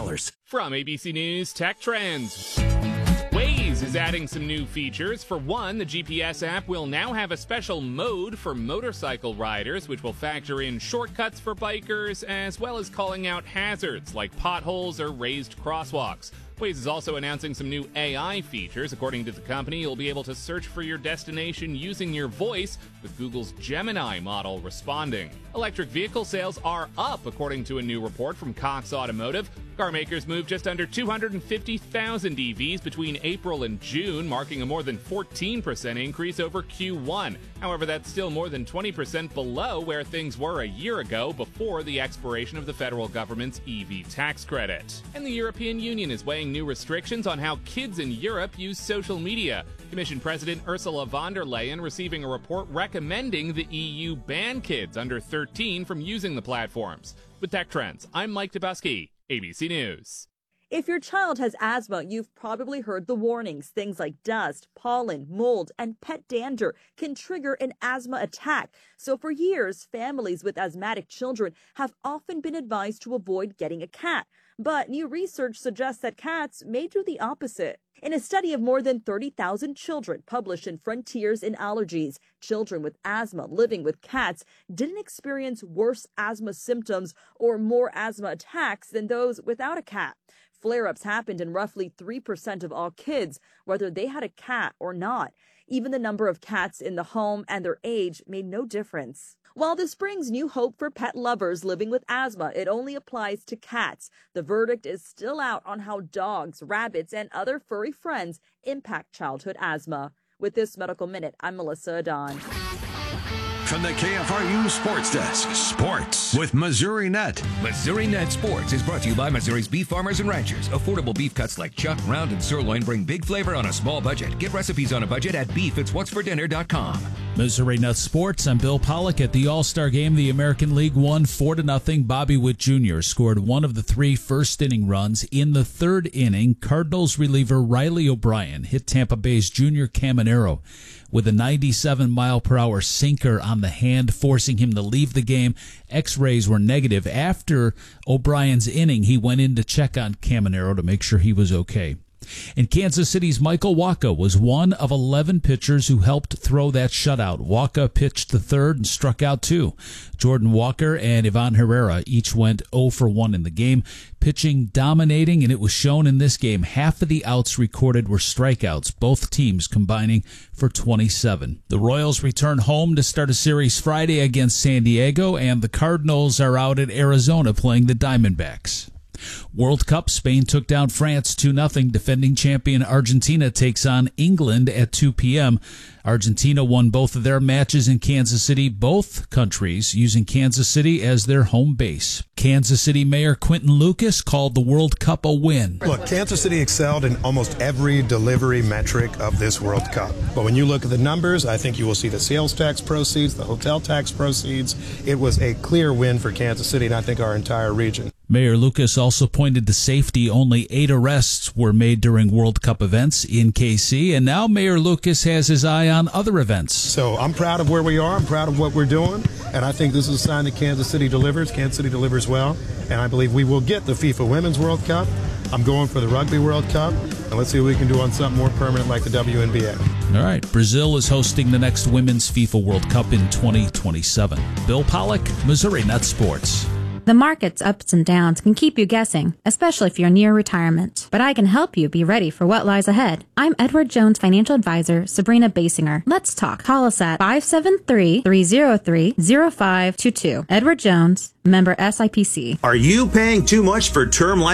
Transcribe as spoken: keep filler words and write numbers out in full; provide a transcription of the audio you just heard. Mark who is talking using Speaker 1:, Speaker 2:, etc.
Speaker 1: dollars.
Speaker 2: From A B C News Tech Trends. Waze is adding some new features. For one, the G P S app will now have a special mode for motorcycle riders, which will factor in shortcuts for bikers, as well as calling out hazards like potholes or raised crosswalks. Waze is also announcing some new A I features. According to the company, you'll be able to search for your destination using your voice, with Google's Gemini model responding. Electric vehicle sales are up, according to a new report from Cox Automotive. Car makers moved just under two hundred fifty thousand E Vs between April and June, marking a more than fourteen percent increase over Q one. However, that's still more than twenty percent below where things were a year ago before the expiration of the federal government's E V tax credit. And the European Union is weighing new restrictions on how kids in Europe use social media. Commission President Ursula von der Leyen receiving a report recommending the E U ban kids under thirteen from using the platforms. With Tech Trends, I'm Mike Dubusky, A B C News.
Speaker 3: If your child has asthma, you've probably heard the warnings. Things like dust, pollen, mold, and pet dander can trigger an asthma attack. So for years, families with asthmatic children have often been advised to avoid getting a cat. But new research suggests that cats may do the opposite. In a study of more than thirty thousand children published in Frontiers in Allergies, children with asthma living with cats didn't experience worse asthma symptoms or more asthma attacks than those without a cat. Flare-ups happened in roughly three percent of all kids, whether they had a cat or not. Even the number of cats in the home and their age made no difference. While this brings new hope for pet lovers living with asthma, it only applies to cats. The verdict is still out on how dogs, rabbits, and other furry friends impact childhood asthma. With this Medical Minute, I'm Melissa Adon.
Speaker 1: From the K F R U Sports Desk, sports with Missouri Net.
Speaker 4: Missouri Net Sports is brought to you by Missouri's beef farmers and ranchers. Affordable beef cuts like chuck, round, and sirloin bring big flavor on a small budget. Get recipes on a budget at beef it's what's for dinner dot com.
Speaker 5: Missouri Net Sports. I'm Bill Pollock. At the All-Star Game, the American League won four to nothing. Bobby Witt Junior scored one of the three first-inning runs. In the third inning, Cardinals reliever Riley O'Brien hit Tampa Bay's Junior Caminero with a ninety-seven mile per hour sinker on the hand, forcing him to leave the game. X-rays were negative. After O'Brien's inning, he went in to check on Caminero to make sure he was okay. In Kansas City's Michael Wacha was one of eleven pitchers who helped throw that shutout. Wacha pitched the third and struck out two. Jordan Walker and Ivan Herrera each went oh for one in the game, pitching dominating, and it was shown in this game. Half of the outs recorded were strikeouts, both teams combining for twenty-seven. The Royals return home to start a series Friday against San Diego, and the Cardinals are out at Arizona playing the Diamondbacks. World Cup, Spain took down France two nothing. Defending champion Argentina takes on England at two p.m. Argentina won both of their matches in Kansas City, both countries using Kansas City as their home base. Kansas City Mayor Quinton Lucas called the World Cup a win.
Speaker 6: Look, Kansas City excelled in almost every delivery metric of this World Cup. But when you look at the numbers, I think you will see the sales tax proceeds, the hotel tax proceeds. It was a clear win for Kansas City and I think our entire region.
Speaker 5: Mayor Lucas also pointed to safety. Only eight arrests were made during World Cup events in K C, and now Mayor Lucas has his eye on other events.
Speaker 6: So I'm proud of where we are. I'm proud of what we're doing, and I think this is a sign that Kansas City delivers. Kansas City delivers well, and I believe we will get the FIFA Women's World Cup. I'm going for the Rugby World Cup, and let's see what we can do on something more permanent like the W N B A.
Speaker 5: All right, Brazil is hosting the next Women's FIFA World Cup in twenty twenty-seven. Bill Pollock, Missouri Net Sports.
Speaker 7: The market's ups and downs can keep you guessing, especially if you're near retirement. But I can help you be ready for what lies ahead. I'm Edward Jones financial advisor, Sabrina Basinger. Let's talk. Call us at five seven three, three zero three, zero five two two. Edward Jones, member S I P C.
Speaker 8: Are you paying too much for term life